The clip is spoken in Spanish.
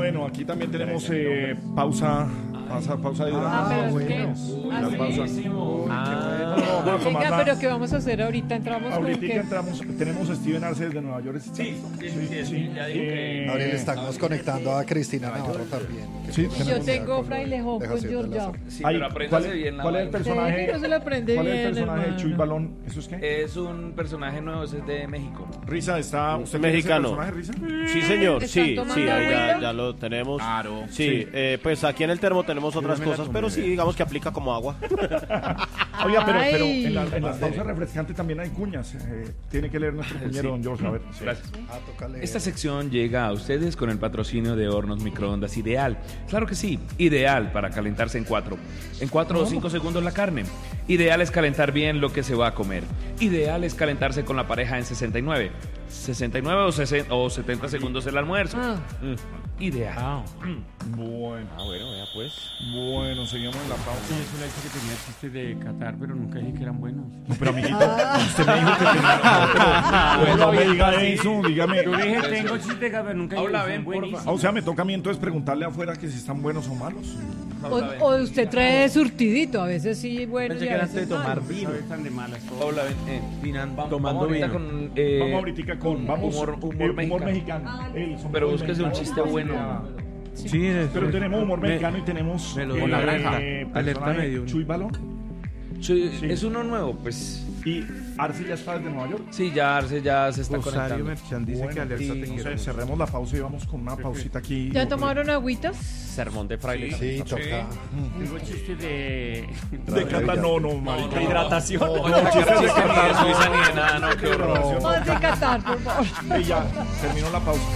Bueno, aquí también tenemos pausa de Venga, pero ¿qué vamos a hacer ahorita? Tenemos a Steven Arce de Nueva York. Sí. Gabriel, estamos conectando a Cristina Navarro también. Sí, yo tengo Frailejón con Georgia. Sí, pero apréndase bien la ¿Cuál es el vaina. personaje? No se lo aprende ¿Cuál es el bien, personaje de hermano. Chuy Balón? ¿Eso es qué? Es un personaje nuevo, ese es de México. Risa, ¿está usted Mexicano. conoce ese personaje, Risa? Sí, señor, ¿Están sí, tomando ahí agüita? ya lo tenemos. Claro. Sí, pues aquí en el termo tenemos otras cosas, pero sí, digamos que aplica como agua. Oiga, pero Ay. en las pausas refrescantes también hay cuñas. Tiene que leer nuestro cuñero, don George, a ver. Gracias. Toca leer. Esta sección llega a ustedes con el patrocinio de Hornos Microondas Ideal. Claro que sí, ideal para calentarse en 4 o 5 segundos la carne. Ideal es calentar bien lo que se va a comer. Ideal es calentarse con la pareja en 69 o 70 segundos el almuerzo. Ideal. Bueno, Bueno, vea pues. bueno, seguimos en la pausa. Sí, eso le dije que tenía chistes de Qatar, pero nunca dije que eran buenos. No, pero amiguito, usted me dijo que tenía... Pero no me diga eso, dígame. Yo dije, tengo chistes de Qatar, pero nunca dije Habla que bien, son buenísimos. O sea, me toca a mí entonces preguntarle afuera que si están buenos o malos. O usted trae surtidito, a veces sí, bueno, y Pensé que a era veces de tomar malo. vino. Están de malas todas. Hola, Tomando ahorita vino. con Vamos ahorita con humor mexicano. Pero búsquese un chiste bueno. Sí, Pero tenemos humor mexicano y tenemos me lo dio la granja. Alerta personaje medio. Chuy Balón. Sí, Sí. es uno nuevo, pues. Y Arce ya está desde Nueva York. Sí, ya Arce ya se está Rosario conectando. Merchan dice Bueno, que alerta y te No quiero. sé, cerremos la pausa y vamos con una pausita aquí. ¿Ya tomaron agüitas? Sermón de fraile. Sí, toca. Tengo chistes de... De Cata, no, marica. Hidratación. No, chistes de Ni de Qatar, Suiza ni de nada, no, qué horror. Vamos a Qatar, por favor. Y ya, terminó la pausa.